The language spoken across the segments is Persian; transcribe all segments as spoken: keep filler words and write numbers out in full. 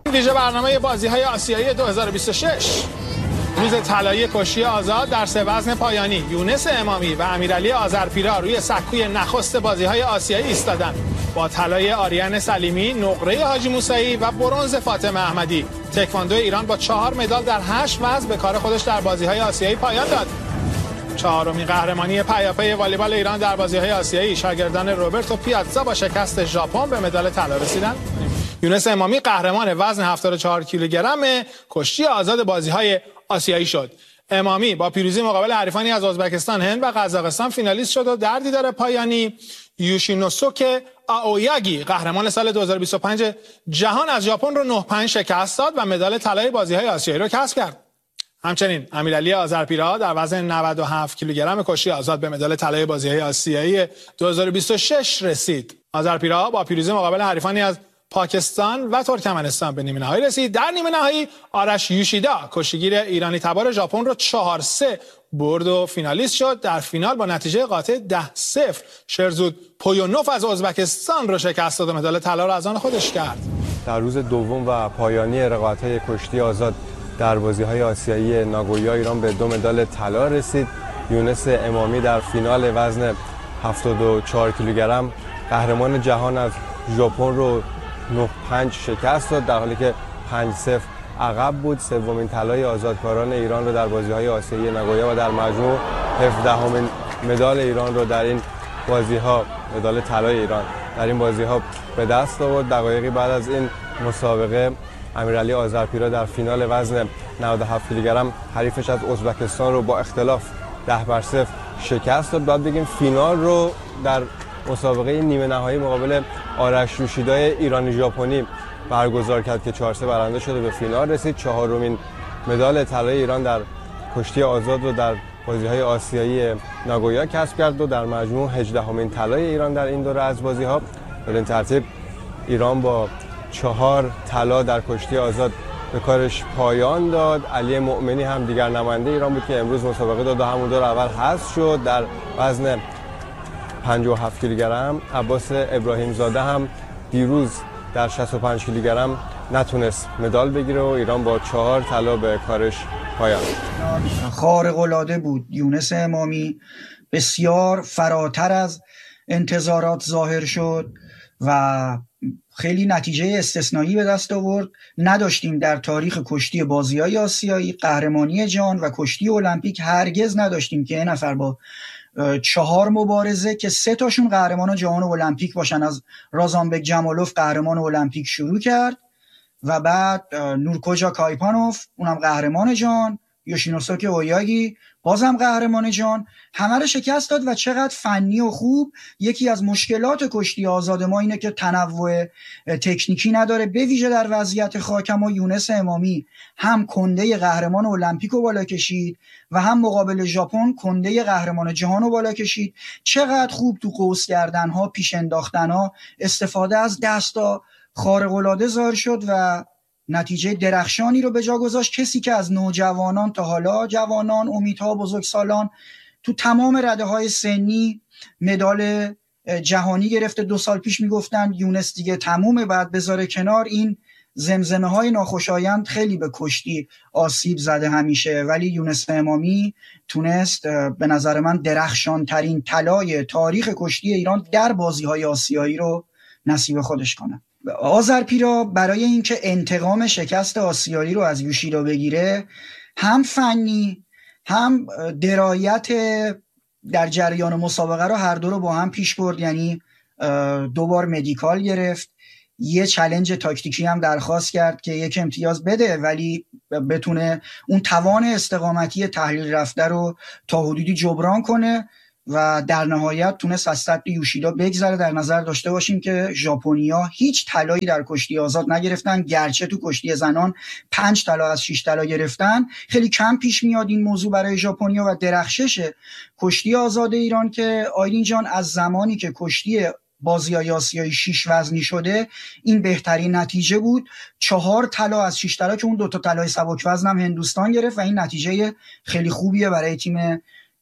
ویژه برنامه بازی‌های آسیایی دو هزار و بیست و شش. روز طلایی کشتی آزاد در سه وزن پایانی، یونس امامی و امیرعلی آذرپیرا روی سکوی نخست بازی‌های آسیایی ایستادند. با طلای آریان سلیمی، نقره حاجی موسوی و برنز فاطمه احمدی، تکواندو ایران با چهار مدال در هشت وزن به کار خودش در بازی‌های آسیایی پایان داد. چهارمین قهرمانی پیاپی والیبال ایران در بازی‌های آسیایی، شاگردان روبرتو پیاتزا با شکست ژاپن به مدال طلا رسیدند. یونس امامی قهرمان وزن هفتاد و چهار کیلوگرم کشتی آزاد بازی‌های آسیایی شد. امامی با پیروزی مقابل حریفانی از ازبکستان، هند و قزاقستان فینالیست شد و در دیدار پایانی یوشینوسوک آویاگی قهرمان سال دو هزار و بیست و پنج جهان از ژاپن رو نه پنج شکست داد و مدال طلای بازی‌های آسیایی رو کسب کرد. همچنین امیرعلی آذرپیرا در وزن نود و هفت کیلوگرم کشتی آزاد به مدال طلای بازی‌های آسیایی دو هزار و بیست و شش رسید. آذرپیرا با پیروزی مقابل حریفانی از پاکستان و ترکمنستان به نیمه نهایی رسید. در نیمه نهایی آرش یوشیدا کشتیگیر ایرانی تبار ژاپن رو چهار سه برد و فینالیست شد. در فینال با نتیجه قاطع ده صفر شرزود پویونوف از ازبکستان رو شکست داد و مدال طلا را از آن خودش کرد. در روز دوم و پایانی رقابت‌های کشتی آزاد در بازی‌های آسیایی ناگویا ایران به دو مدال طلا رسید. یونس امامی در فینال وزن هفتاد و چهار کیلوگرم قهرمان جهان از ژاپن رو نه پنج شکست داد، در حالی که پنج صفر عقب بود. سومین طلای آزادکاران ایران رو در بازی‌های آسیایی ناگویا و در مجموع هفدهمین مدال ایران رو در این بازی‌ها، مدال طلای ایران در این بازی‌ها به دست آورد. دقایقی بعد از این مسابقه امیرعلی آذرپیرا در فینال وزن نود و هفت کیلوگرم حریفش از ازبکستان رو با اختلاف ده بر صفر شکست داد. بعد بگیم فینال رو در مسابقه نیمه نهایی مقابل آرش یوشیدای ایرانی ژاپنی برگزار کرد که چهار سه برنده شده به فینال رسید. چهارمین مدال طلای ایران در کشتی آزاد رو در بازی‌های آسیایی ناگویا کسب کرد و در مجموع هجدهمین طلای ایران در این دوره از بازی‌ها. در این ترتیب ایران با چهار طلا در کشتی آزاد به کارش پایان داد. علی مؤمنی هم دیگر نماینده ایران بود که امروز مسابقه داد و همون دور اول حذف شد. در وزن پنجاه و هفت کیلوگرم عباس ابراهیم زاده هم دیروز در شصت و پنج کیلوگرم نتونست مدال بگیره و ایران با چهار طلا به کارش پایان داد. خارق العاده بود. یونس امامی بسیار فراتر از انتظارات ظاهر شد و خیلی نتیجه استثنایی به دست آورد. نداشتیم در تاریخ کشتی بازی‌های آسیایی، قهرمانی جهان و کشتی المپیک هرگز نداشتیم که این نفر با چهار مبارزه که سه تاشون قهرمان جهان المپیک باشن. از رازانبک جمالوف قهرمان المپیک شروع کرد و بعد نورکوجا کایپانوف اونم قهرمان جهان، یوشینوسوک اویاگی بازم قهرمان جهان، همه رو شکست داد و چقدر فنی و خوب. یکی از مشکلات کشتی آزاد ما اینه که تنوع تکنیکی نداره، به ویژه در وضعیت خاکم. و یونس امامی هم کنده قهرمان المپیک رو بالا کشید و هم مقابل ژاپن کنده قهرمان جهان رو بالا کشید. چقدر خوب تو قوس کردن ها، پیش انداختن ها، استفاده از دستا خارق العاده ظاهر شد و نتیجه درخشانی رو به جا گذاشت. کسی که از نوجوانان تا حالا جوانان، امیدها، بزرگسالان تو تمام رده‌های سنی مدال جهانی گرفته. دو سال پیش میگفتن یونس دیگه تمومه، بعد بذاره کنار. این زمزمه های ناخوشایند خیلی به کشتی آسیب زده همیشه، ولی یونس امامی تونست به نظر من درخشان ترین طلای تاریخ کشتی ایران در بازی های آسیایی رو نصیب خودش کنه. آذرپیرا برای اینکه انتقام شکست آسیایی رو از یوشیدا بگیره، هم فنی هم درایت در جریان مسابقه رو هر دو رو با هم پیش برد. یعنی دو بار مدیکال گرفت، یه چالش تاکتیکی هم درخواست کرد که یک امتیاز بده ولی بتونه اون توان استقامتی تحلیل رفته رو تا حدودی جبران کنه و در نهایت تونست از سطح یوشیدا بگذره. در نظر داشته باشیم که ژاپنیا هیچ طلایی در کشتی آزاد نگرفتن، گرچه تو کشتی زنان پنج طلا از شش طلا گرفتن. خیلی کم پیش میاد این موضوع برای ژاپنیا و درخشش کشتی آزاد ایران که آیلین جان از زمانی که کشتی بازی‌های آسیایی شش وزنی شده این بهترین نتیجه بود. چهار طلا از شش طلا که اون دو تا طلای سبک وزن هم هندوستان گرفت و این نتیجه خیلی خوبیه برای تیم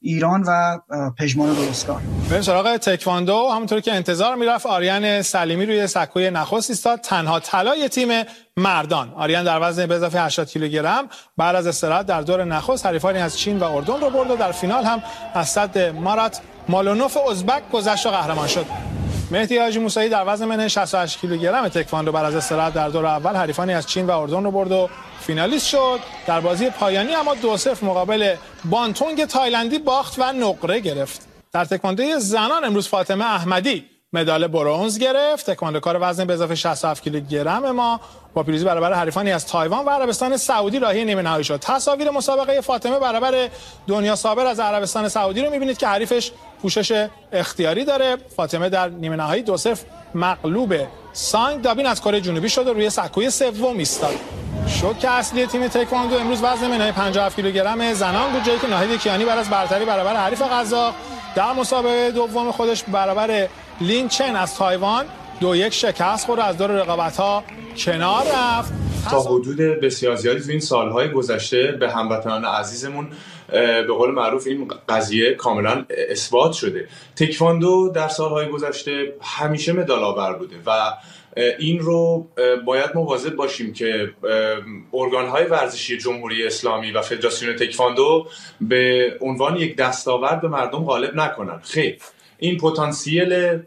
ایران و پژمان درستکار. بریم سراغ تکواندو. همونطور که انتظار میرفت آریان سلیمی روی سکوی نخست ایستاد، تنها طلای تیم مردان. آریان در وزن به اضافه هشتاد کیلوگرم بعد از استراحت در دور نخست حریفانی از چین و اردن رو برد و در فینال هم از صد مارات مالونوف ازبک گذشت و قهرمان شد. مهدی حاجی موسوی در وزن منه شصت و هشت کیلوگرم تکواندو بعد از استراحت در دور اول حریفانی از چین و اردن رو برد و فینالیست شد. در بازی پایانی اما دو صفر مقابل بانتونگ تایلندی باخت و نقره گرفت. در تکواندوی زنان امروز فاطمه احمدی مدال برنز گرفت. تکواندوکار وزن به اضافه شصت و هفت کیلوگرم ما با پیروزی برابر حریفانی از تایوان و عربستان سعودی راهی نیمه نهایی شد. تصاویر مسابقه فاطمه برابر دنیا صابر از عربستان سعودی رو می‌بینید که حریفش پوشش اختیاری داره. فاطمه در نیمه نهایی دو صفر مغلوب سانگ دابین از کره جنوبی شد و روی سکوی سوم ایستاد. شوک اصلی تیم تکواندو امروز وزن منهای پنجاه و هفت کیلوگرم زنان بود، جایی که ناهید کیانی بعد از برتری برابر حریف قزاق در مسابقه دوم خودش برابر لین چن از تایوان دو یک شکست خورد، از دور رقابت‌ها کنار رفت. تا حدود بسیار زیادی تو این سالهای گذشته به هموطنان عزیزمون به قول معروف این قضیه کاملا اثبات شده. تکواندو در سالهای گذشته همیشه مدال آور بوده و این رو باید مواظب باشیم که ارگان‌های ورزشی جمهوری اسلامی و فدراسیون تکواندو به عنوان یک دستاورد به مردم غالب نکنن. خیر، این پتانسیل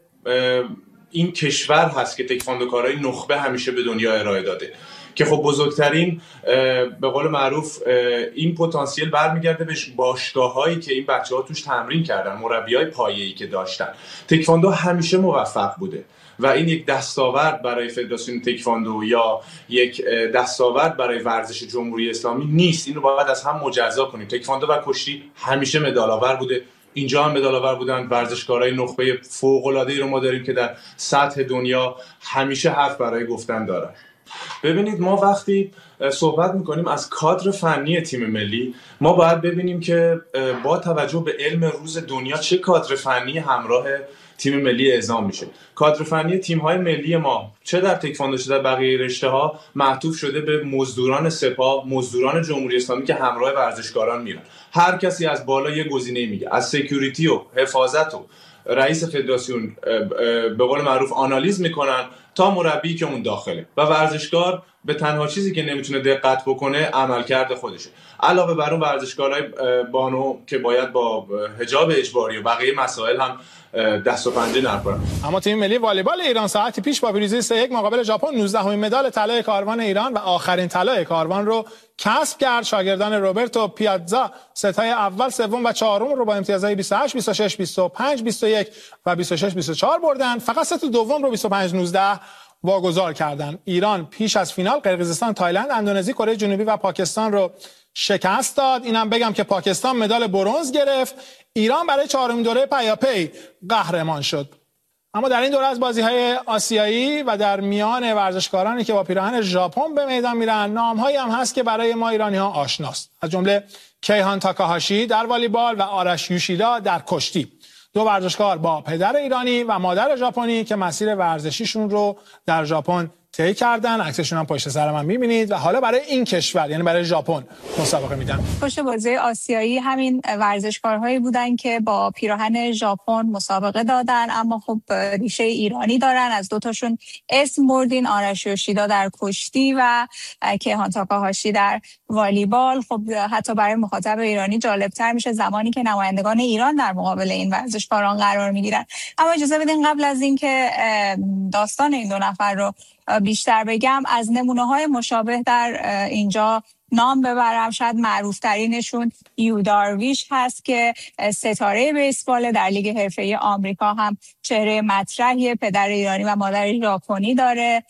این کشور هست که تکواندوکارای نخبه همیشه به دنیا ارائه داده که خب بزرگترین به قول معروف این پتانسیل برمیگرده به باشگاه‌هایی که این بچه‌ها توش تمرین کردن، مربیای پایه‌ای که داشتن. تکواندو همیشه موفق بوده و این یک دستاورد برای فدراسیون تکواندو یا یک دستاورد برای ورزش جمهوری اسلامی نیست. این رو باید از هم مجزا کنیم. تکواندو و کشتی همیشه مدال آور بوده، اینجا هم مدال آور بودن. ورزشکارای نخبه فوق‌العاده‌ای رو ما داریم که در سطح دنیا همیشه حرف برای گفتن دارن. ببینید، ما وقتی صحبت میکنیم از کادر فنی تیم ملی، ما باید ببینیم که با توجه به علم روز دنیا چه کادر فنی همراه تیم ملی اعزام میشه. کادر فنی تیم‌های ملی ما چه در تکواندو چه در بقیه رشته‌ها معطوف شده به مزدوران سپاه، مزدوران جمهوری اسلامی که همراه ورزشکاران میرن. هر کسی از بالا یه گزینه میگه، از سکیوریتی و حفاظت و رئیس فدراسیون به قول معروف آنالیز میکنن تا مربی که اون داخله و ورزشکار به تنها چیزی که نمیتونه دقت بکنه عملکرد خودشه. علاوه بر اون ورزشکارای بانو که باید با حجاب اجباری و بقیه مسائل هم دست و پنجه نرم کنن. اما تیم ملی والیبال ایران ساعتی پیش با پیروزی سه یک مقابل ژاپن نوزدهمین مدال طلای کاروان ایران و آخرین طلای کاروان رو کسب کرد. شاگردان روبرتو پیازا ستای اول، سوم و چهارم رو با امتیازهای بیست و هشت بیست و شش بیست و پنج بیست و یک و بیست و شش بیست و چهار بردن. فقط ست دوم رو بیست و پنج نوزده واگذار کردن. ایران پیش از فینال قرقیزستان، تایلند، اندونزی، کره جنوبی و پاکستان رو شکست داد. اینم بگم که پاکستان مدال برنز گرفت. ایران برای چهارمین دوره پیاپی قهرمان شد. اما در این دوره از بازی‌های آسیایی و در میان ورزشکارانی که با پیراهن ژاپن به میدان میرن، نام‌هایی هم هست که برای ما ایرانی‌ها آشناست، از جمله کیهان تاکاهاشی در والیبال و آرش یوشیدا در کشتی. دو ورزشکار با پدر ایرانی و مادر ژاپنی که مسیر ورزشیشون رو در ژاپن طی کردن. عکسشون هم پشت سر من می‌بینید و حالا برای این کشور، یعنی برای ژاپن، مسابقه میدن. پشت بازی آسیایی همین ورزشکارهایی بودن که با پیراهن ژاپن مسابقه دادن، اما خب ریشه ایرانی دارن. از دوتاشون اسم بردین، آرش یوشیدا در کشتی و کیهان تاکاهاشی در والیبال. خب حتی برای مخاطب ایرانی جالبتر میشه زمانی که نمایندگان ایران در مقابل این ورزشکاران قرار میگیرن. اما اجازه بدین قبل از اینکه داستان این دو نفر رو بیشتر بگم، از نمونه‌های مشابه در اینجا نام ببرم. شاید معروف ترینشون یو دارویش هست که ستاره بیسبال در لیگ حرفه‌ای آمریکا، هم چهره مطرحیه، پدر ایرانی و مادر ژاپنی داره.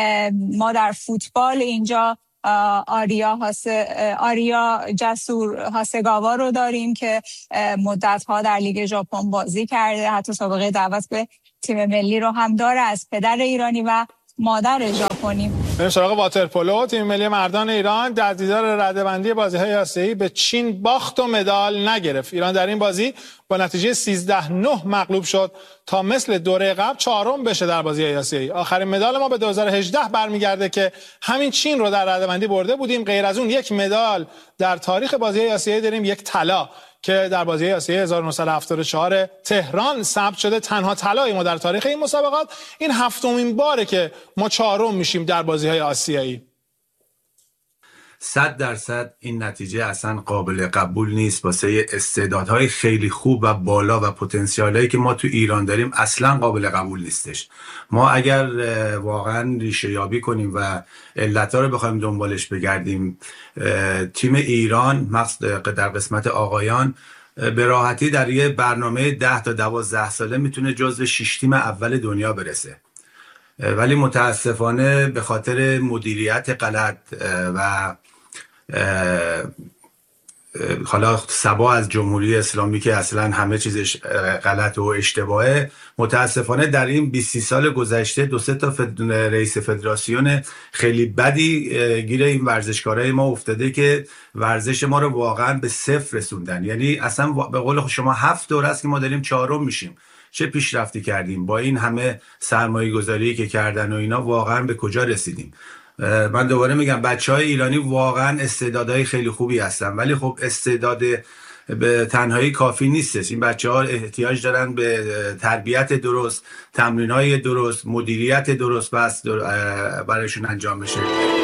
ما در فوتبال اینجا آریا هاس آریا جسور هاسگاوا رو داریم که مدت‌ها در لیگ ژاپن بازی کرده، حتی سابقه دعوت به تیم ملی رو هم داره، از پدر ایرانی و مادر ژاپنی. بریم سراغ واترپولو. تیم ملی مردان ایران در دیدار رده‌بندی بازی‌های آسیایی به چین باخت و مدال نگرفت. ایران در این بازی با نتیجه سیزده نه مغلوب شد تا مثل دوره قبل چهارم بشه در بازی‌های آسیایی. آخرین مدال ما به دو هزار و هجده برمیگرده که همین چین رو در رده‌بندی برده بودیم. غیر از اون یک مدال در تاریخ بازی‌های آسیایی داریم، یک طلا که در بازی آسیایی هزار و نهصد و هفتاد و چهار تهران ثبت شده، تنها طلای ما در تاریخ این مسابقات. این هفتمین باره که ما چهارم میشیم در بازی‌های آسیایی. صد درصد این نتیجه اصلا قابل قبول نیست. واسه استعدادهای خیلی خوب و بالا و پتانسیالی که ما تو ایران داریم اصلا قابل قبول نیستش. ما اگر واقعا ریشه یابی کنیم و علتها رو بخوایم دنبالش بگردیم، تیم ایران در قسمت آقایان به راحتی در یه برنامه ده تا دوازده ساله میتونه جزو شش تیم اول دنیا برسه، ولی متاسفانه به خاطر مدیریت غلط و حالا سبا از جمهوری اسلامی که اصلا همه چیزش غلط و اشتباهه، متاسفانه در این بیست سال گذشته دو سه تا فد... رئیس فدراسیون خیلی بدی گیر این ورزشکارای ما افتاده که ورزش ما رو واقعا به صفر رسوندن. یعنی اصلا به قول شما هفت دوره است که ما داریم چهارم میشیم. چه پیشرفتی کردیم با این همه سرمایه گذاری که کردن و اینا، واقعا به کجا رسیدیم؟ من دوباره میگم بچهای ایرانی واقعا استعدادهای خیلی خوبی هستن، ولی خب استعداد به تنهایی کافی نیستش. این بچه‌ها احتیاج دارن به تربیت درست، تمرین‌های درست، مدیریت درست بس برایشون انجام بشه.